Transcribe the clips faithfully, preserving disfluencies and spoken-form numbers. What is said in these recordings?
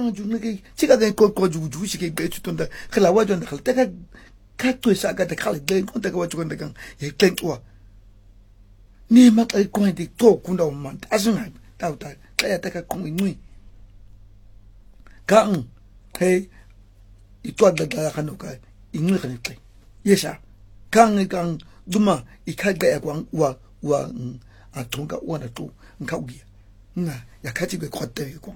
아 중에 제가 된 거고 주시게 배추던다 그라 와전다 할 때가 갖고 사가다 칼 된 건다가 와주건다 강 예땡 와 니만 알 거인데 또 군다 오만 따스나 따우다 까야 때가 공이 강 헤이 이 또다가 하노가 잉을 그랬대 예사 강이 강 주마 이 칼대 광와 와 아 통가 와나 또 가우기 나 약하지 그 걷대 고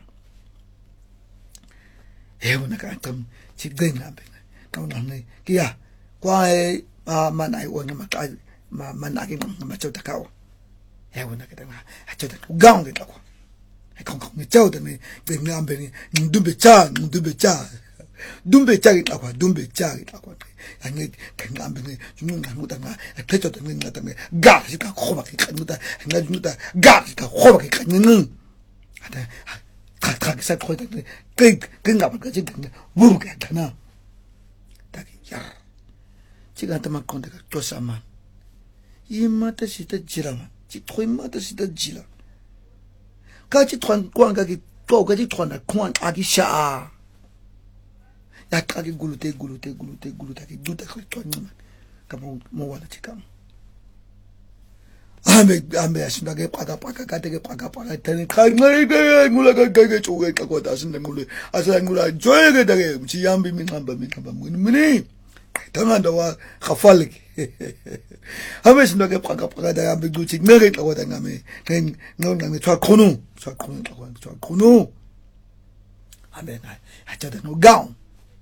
에우나가 좀 집된나 배 가운데 기야 과에 아 만나이 오는 막아 마 만나긴 맞죠 다가오 에우나가 다 아저다 가운데 다고 콩콩 짜오더니 내가 안 배니 눈베짜 눈베짜 눈베짜 있다고 눈베짜 있다고 아니 내가 안 배니 죽는 거 못하나 패쳐도 내가 때문에 가시가 호박이 간다 내가 죽는다 가시가 호박이 간는 하다 각 살 거다 그 그인가 봐 지금 뭐가 되나 딱이 야 지가 한테만 건데가 쪼싸만 이마다 시다 지라만 지 토이마다 시다 지라 같이 团 광가기 또 같이 团 관 아기 샤 약하게 굴루테 굴루테 굴루테 굴루타기 두다 그 团만 가뭐 뭐 와라 지금 아메 아메 아신다게 빠가 빠가 가되게 빠가 빠가 되는 강나이가 물라가 가게 쪼게 갖고 다신다 물이 아사 물라 줘야게 되게 지양비민 한밤이 한밤 뭐니 당한다와 가팔기 아메 신다게 빠가 빠가 다 아메 두치 내게 갖고 다가메 된 너는 저 코누 저 코누 갖고 저 코누 아메 나 아저다 노 가운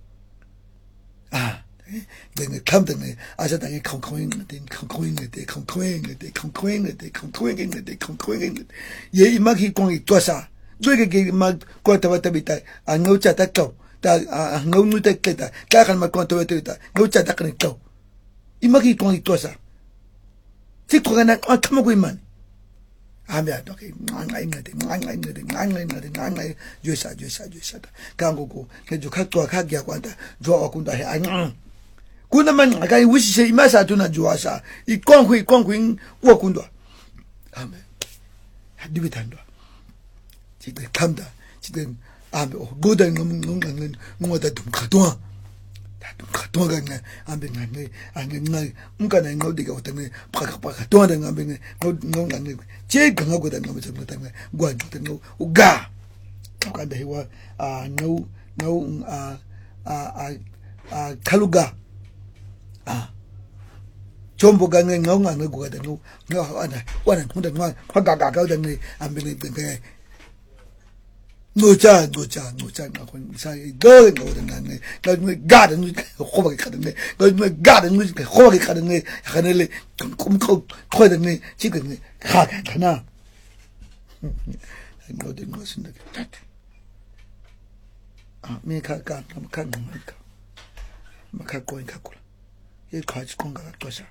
아 내가 감당해 아저당에 콩콩인데 콩콩인데 콩콩인데 콩콩인데 콩콩인데 콩콩인데 얘 이마기 공이 또사 저게 막 거다왔다 비다 안 놓자다 또다 놓누다 깨다 까간 막 거다왔다 놓자다 그네 또 이마기 공이 또사 지코가 나 어떻게 이만 아메야 저게 망아인데 망아인데 망아인데 망아 주사 주사 주사다 강고고 그저 각도와 각이하고 한다 저 군다 해 아니 군다만 아가이 위시세 이마사 두나 주와사 이 꽝휘 꽝휘 워군도 아메 하디비 탄도 지금 감다 지금 아메 고단 너무 너무 뭐다 좀 가도아 다좀 가도아가 나 아메 나네 아니 나 뭔가는 어디가 어떤 파가파가 도와는 아메 너무 나네 제일 강하고 다는 거 좀 때문에 관도 너 우가 간다 해와 아노노아아아 칼루가 아 전부가 내 ngóng 안 거다 너 와나 와나 근데 와 화가가가 되네 안 되네 근데 노자 노자 노자 나고 이사이 너 거든네 나중에 가든 호박이 가든네 나중에 가든 호박이 가든네 하늘에 꼼꼼 거든네 지금 가가 가나 너들 무슨 데 아 메카가 간 말까 막고 갖고 이 가지 건가 또서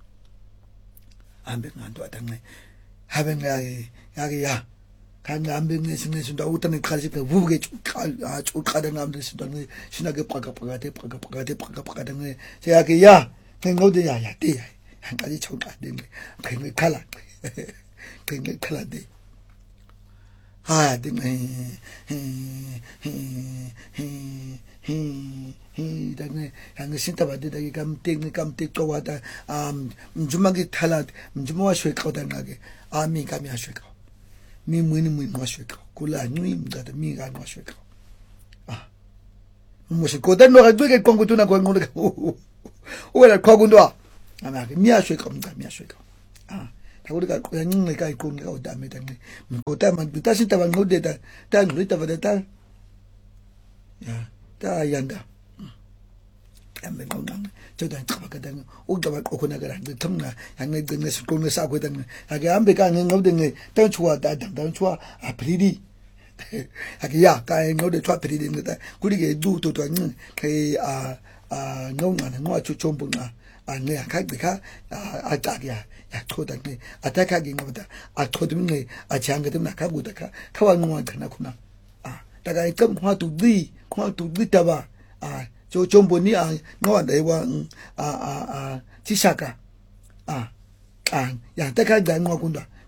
안 뱅한도 왔다네 하뱅야기 야기야 간 안뱅네 신내신다 우탄에 가지 그 부부게 아 쫓가는 남들 신다네 신하게 빠가빠가 대 빠가빠가 대 빠가빠가 되네 제야기야 뱅고데 야야 대 한 가지 쫓가 되네 뱅이 칼라 뱅이 칼라데 아 되네 히 다네 한 신타 받다기 감땡 감땡 또 와다 아 주막이 탈라 주모와 쉐카다 나게 아미 감이 하쉐카 니 뭐니 뭐 마쉐카 콜라 누임다 미가 마쉐카 아 무슨 고단 너가 되게 공부도나 공부도 오라 거군도 아마 미아쉐카 미아쉐카 아 우리가 그냥 내가 있고 내가 어다메 다네 고다만 다시 타방 노데다 다 누리다 받았다 야 다 양다 안 맹고당 저단 잡아가당 오다바 오코나가라 덤나 양내 등내 스콘내 사고당 하게 안 배가 안 노등내 당 좋아다 당 좋아 아프리디 하게 야 가에 노데 좋아 프리디인다 우리게 두도도 그아아 농나는 뭐 좀본나 안내 가가 아 아다야 야 토다네 아다가긴 거다 아 토드네 아 장가도 나가고다가 카와노한 가나구나 아 다가 이금 화두디 화두디다바 아 저 좀보니 아 너한테와 아아아 지사가 아아야 다가 간거군다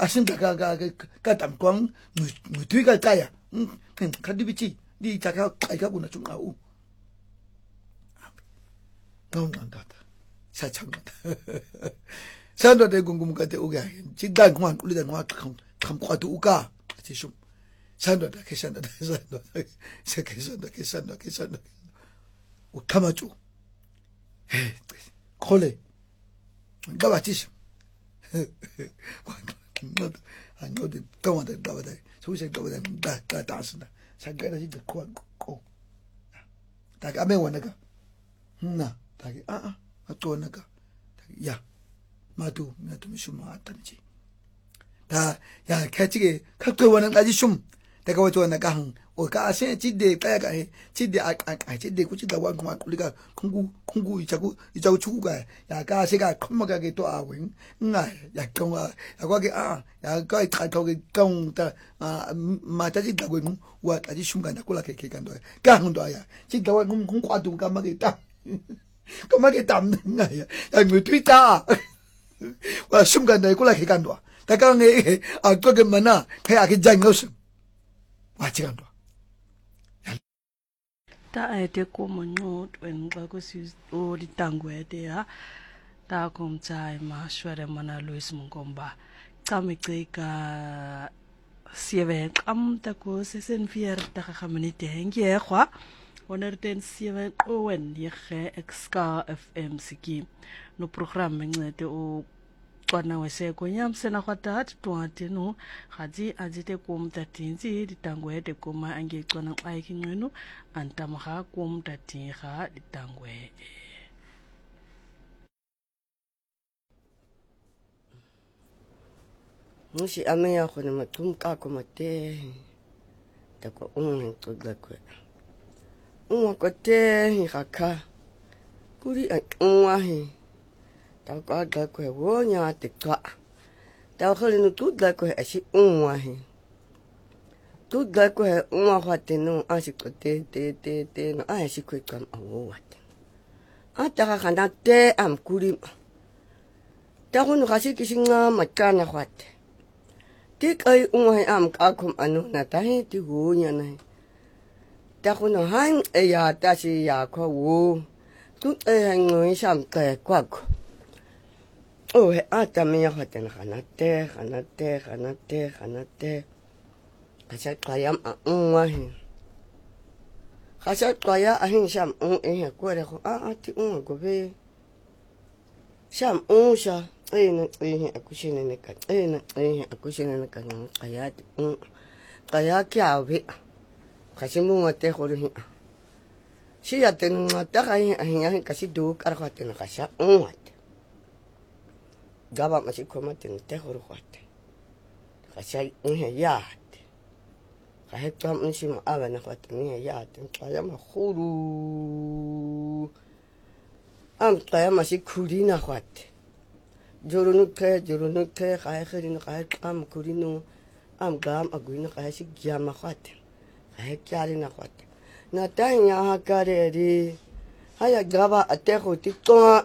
啊，现在个个个个淡光，我我推个改呀，嗯，看对不起，你再个改个不能中啊乌，刚刚的，下场的，现在的公公个的乌个，今天我我的我看看挂的乌个，这什么？现在的，现在的，现在的，现在的，现在的，现在的，现在的，我看不住，哎，可怜，干嘛这些？我。我我的跟我的对不对？出现对不对？大大大事的，才给了一个宽口，大家没玩那个，嗯呐，大家啊啊，啊做那个，呀，马都那都没什么啊，等级，他呀，开这个，开各玩那个就凶，大家我做那个行，我刚先记得大家个，记得啊啊啊，记得估计在玩空啊，那个空谷空谷一只股一只出个，呀，刚先个空么个个多啊稳，嗯啊，呀讲啊，呀我个啊，呀个开头个讲的啊，嘛在这个稳，我啊就凶干的，过来开开干的，干很多呀，这个我空空跨度干嘛个打，干嘛个打呢呀？呀，我推打，我凶干的过来开干的，大家呢啊，这个门啊，开啊个战斗声。哇，这样多。 Ta ai te ko mo no en ba ko si o di tangwe te ha ta kom chai ma shware mana Luis Mungomba kami ke ka sieve am ta ko se sen fier ta ka khamani te nge khwa oner ten sieve o wen ye khe exka fm siki no program ngete o kwana wese ko nyam sena khata twate no khaji ajite kum tatinzi ditangwe de kuma ange kwana ai kinwenu antamha kum tatinga ditangwe musi amea khona matum ka ko mate ta ko un to la ko un ko te hi khaka kuri un wa hi ta ko ga ko wo nya te twa ta khole no tu la ko asi un wa hi tu la ko un wa kha te no asi ko te te te te no asi ko kam awo wa te a ta ga khana te am kuri ta ko no ga si kisinga makana kha te tik ai un wa am ka kum anu na ta hi ti hu nya na ta ko no han e ya ta si ya ko wo tu e ngoi sam te kwa ko oh, ata me ya hoten hanate, hanate, hanate, hanate. Kasat kaya ma unwahin. Kasat kaya ahin siyam un eh ko re ko ah ati un go be. Siyam un siya. Eh na eh ako siya na kan. Eh na eh ako siya na kan kaya ti un. Kaya kya be. Kasi mo mate ko rin. Siya tin mata kaya ahin kasi do kar ko tin kasya un. Gaba masih koma tin te horo kwate kasai unhe yaate kahe tam nsi ma ava na kwate ni yaate kaya ma khuru am kaya masih kurina kwate jorunu ke jorunu ke kahe khirino kahe am kurino am gam aguino kahe si gyama kwate kahe kyari na kwate na tanya hakare ri haya gaba ate khoti to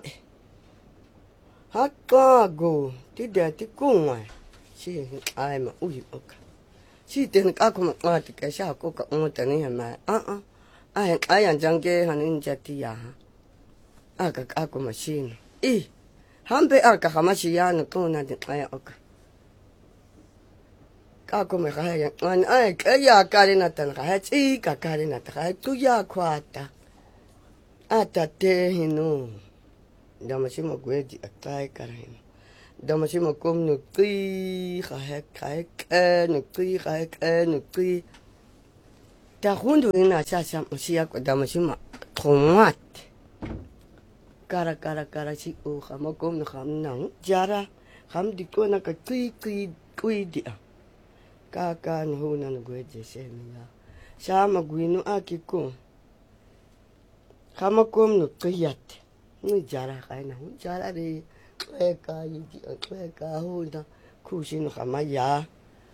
Hakago, tidak tikungai. Si ai ma uji oka. Si ten aku ma tika sha ko ka umta ni ma. Ah ah. Ai ai an jange hanin jati ya. Aka aku machine. I. Hambe aka hamashi ya no ko na de ai oka. Ka ko me ka ya. An ai ka ya ka ri na tan ka ha chi ka ka ri na ta ha tu ya kwata. Ata te hinu. Damasimo gwedi akai karahin. Damasimo kom no kui khahek khahek no kui khahek no kui. Ta hundu ina cha cha musia ko damasimo tomat. Kara kara kara si o khamo kom no kham nang jara kham di ko na ka kui kui kui dia. Ka ka no huna no gwedi semina. Sama gwino akiko. Khamo kom no kuyat. Ni jara kai na jara de ka yi ka ho na ku sin khama ya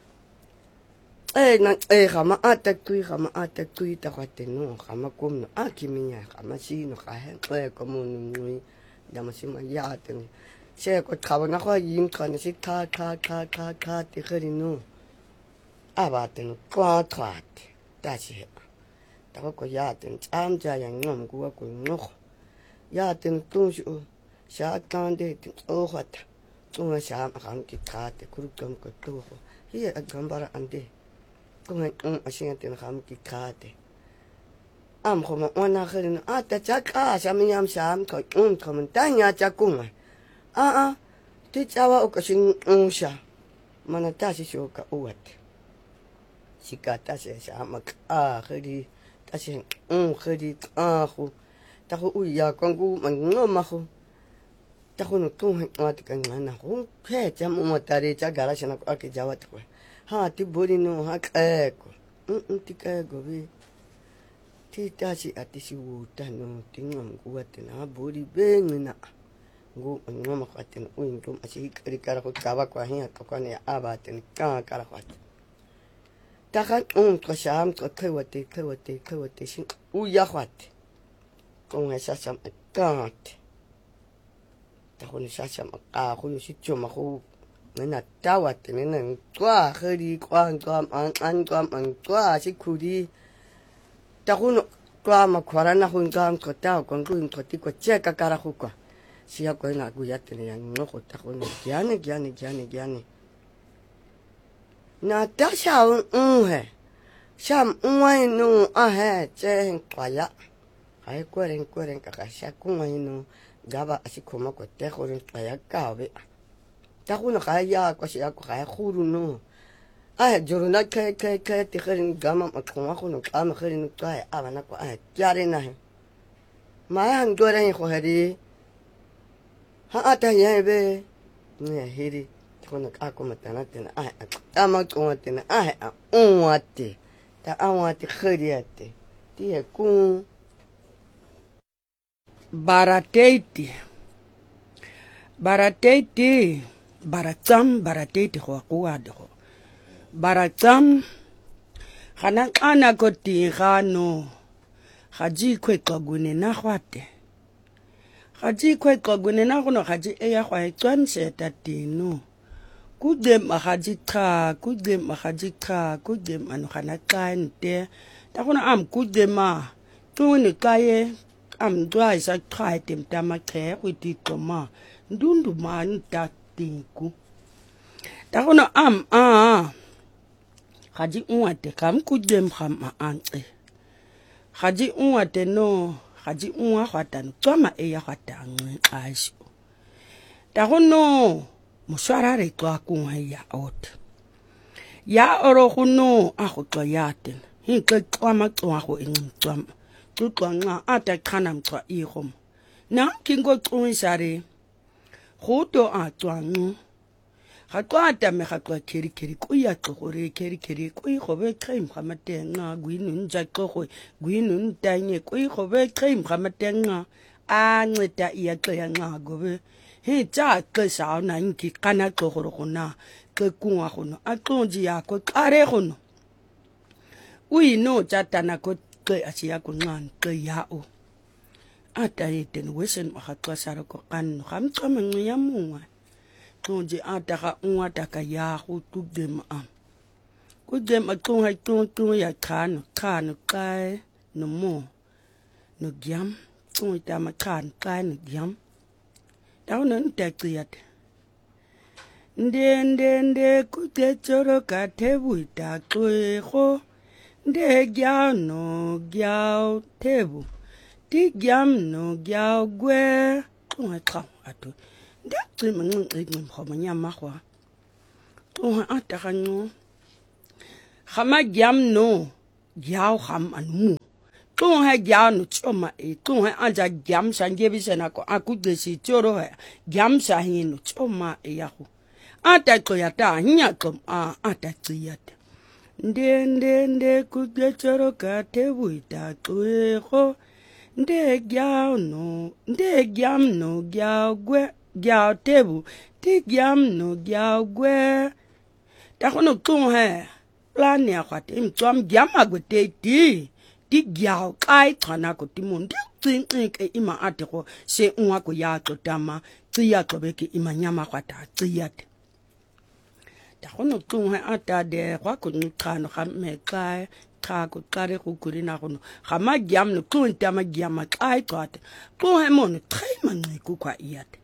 eh na eh khama ata kui khama ata kui ta khate no khama kom no akiminya khama si no ka he eh como ni da ma si ma ya te se ko khabona go yim khone se kha kha kha kha kha te khari no abaten kwa twat ta chi ta ko ya ten am ja yang ngom ku ko no ya ten tu shu sha kan de o khat tu sha ma kan ki kha te ku kam ko tu hi a gambara ande ko ngai um a shin ten kham ki kha te am ko ma ona khari no a ta cha ka sha mi yam sham ko um ko man ta nya cha ku ma a a ti cha wa o ka shin um sha mana ta shi shu ka uat sika ta se sha ma a khari ta shin um khari a khu ta khu u ya kon ku man ngom ma khu ta khu no tu ha ta kan na khu phe cha mo ta re cha ga la sha na ko ke ja wa ta ko ha ti bori no ha ka ko um ti ka go bi ti ta si ati si u ta no ti ngom ku wa te na bori be na go ngom ka te no u ngom a si ka ri ka ko ka ba kwa hi ka ko ne a ba te ka ka ra kwa ta kan um ko sham ko ke wa te ke wa te ke wa te shin u ya kwa te ko nga sa sam ka te ta ko ni sa sam ka ko si chu ma ko na ta wa te ne na kwa khari kwa kwa an an kwa an kwa si ku di ta ko no kwa ma khwara na ko ngam ko ta ko ko ko ti ko che ka ka ra ko kwa si ya ko na gu ya te ne no ko ta ko no ya ne ya ne ya ne ya ne na ta sha un he sham un no a he che kwa ya ai ko ren ko ren ka ka sha ku ngai no ga ba asi ko ma ko te ko ren kwa ya ka be ta ko no ka ya ko sha ko ka khuru no a joro na ke ke ke te kharin ga ma ma ko ma ko no ka ma kharin ka a ba na ko a ya re na he ma han do ren ko he ha ta ye be ne he ri ko no ka ko ma ta na te na a a ma ko ma te na a a un wa te ta a wa te khari ate ti e ku Barateiti. Barateiti. Baratsam barateiti go kwa go. Baratsam gana kana go ti gano. Ga ji kwe tlogune na gwate. Ga ji kwe tlogune na gono ga ji e ya gwa e tswanse ta tino. Ku dem ga ji tra, ku dem ga ji tra, ku dem anu gana kante. Ta gono am ku dem ma. Tu ni kaye am dry sa try tem tama ke with it ma ndundu man ta tinku ta kono am a gaji unwate kam ku dem kham ante gaji unwate no gaji unwa khwata no tsama e ya khwata nqasho ta kono muswara re twa ku ya ot ya oro kuno a go tloyate hi ke tsama tswa go engtswa Tutwanga ata kanam twa ihom. Na kingo tsunsare. Khoto atwangu. Hatwa ata me hatwa keri keri kuya tokore keri keri kui khobe khaim khamatenga gwinu nja kokho gwinu ntanye kui khobe khaim khamatenga a nceta iya tleya nga gobe. He tsa tlesa na nki kana kokoro khona ke kunwa khono atlonji yako kare khono. Ui no tata ko ke asia ko ngan ke yao ata iten wesen makatwa sara ko kan kham tsama ngya mungwa tonje ata ka unwa ta ka ya hu tu dem am ku dem a tu hai tu tu ya kan kan kai no mo no gyam tu ta ma kan kai no gyam daw nan ta kriyat nde nde nde ku te choro ka te bu ta kwe ko Nde gyao no gyao tebu. Di gyam no gyao gwe. Tunga kau atu. Nde tui mangang ignim khoma nyama kwa. Tunga ataka no. Khama gyam no gyao kham anu. Tunga gyao no choma e. Tunga anja gyam sa ngebi sena ko aku desi choro he. Gyam sa hi no choma e yaku. Ata koyata hinya kom a ata tsiyata. Nde nde nde kudye choro ka te buita tuego nde gyao no nde gyam no gyao gwe gyao tebu ti gyam no gyao gwe ta kono tung he plan ya kwate mtswam gyam agwete ti ti gyao kai tsana ko ti mun ti tsin ke ima ate ko se unwa ko ya tlotama tsiya qobeke imanyama kwata tsiya te ta gono tlongwe ata de kwa go nqano ga meka cha go qare go kurina gono ga magyam no tlonta magyama xa iqata tlongwe mono tkhayima nqiku kwa iyate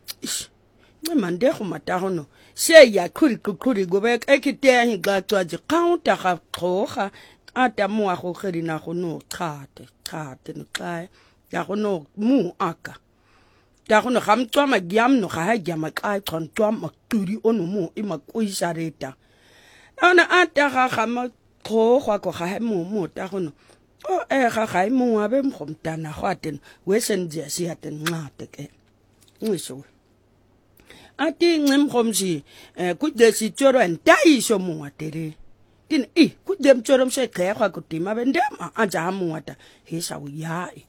mande go mata gono se ya khuri khuri go be ekite hi ga tswa ji counter ga khoga ata mo a go gerina go no khate khate no xa ya go no mu aka ta go no ga mtswa magyam no ga ha jama xa tshwantwa makuri ono mo e makoisareta ana ata ga ga ma khoga go ga mo mo ta go no o e ga ga mo wa be mkhomtana go aten wesenje siyaten nqate ke ngisho ati ngimkhomji eh kudesi tshoro ntayisho muwatere tin i kudem tshoro mse khekha kudima bendema anja muwata hisa uyai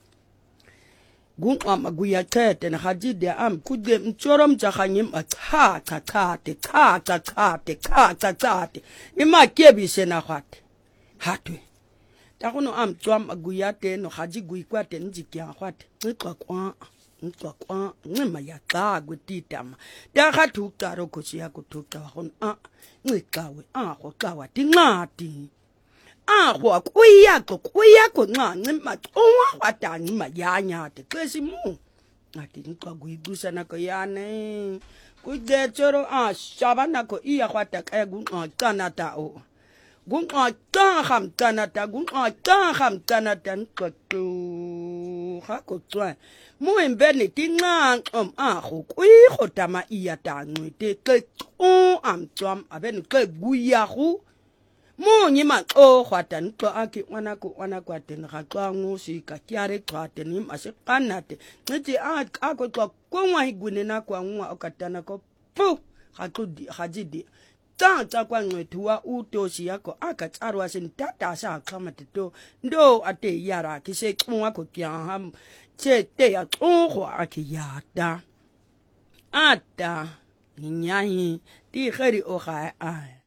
gunqama kuyaqede nahadide am kudem tshoro mjahanyim acha cha cha te cha cha cha te cha cha cha te imakebise na khate hatwe takuno am tswam kuyate no haji guikwate njikya khate xiqa kwa ntwa kwa ncima yaxa kwetitama taka thuqaro khosi yakho thuqa khona a ncicawe aho xawa tinqadi aho kuyaqo kuyaqo nxa ncima xonwa kwadanci mayanyade xesimu ngadi nxa kuyibusa nako yane kudetsoro a shaba nako iya kwata ka kunxa ta o kunxa xa mtana ta kunxa xa mtana ta nqaqo ha ko tswa mo embene tinqanqom aho kuyigo tama iya tanqwete ke o amtswam abene ke guyagu mo nyima xo khwata nqo akhe wana ko wana kwaten ga xa ngosi ka kyare xwate ni masiqanate ncithi akho xa konwa igune na kwa nwa okatana ko pu ga xudi ga jidi tata kwa ncwethuwa utoshi yakho akatsarwa sentata sa xamate to ndo ate yara kise xunwa ko kyaham che te ya xongo akiyata ata nyahi ti khari o ga a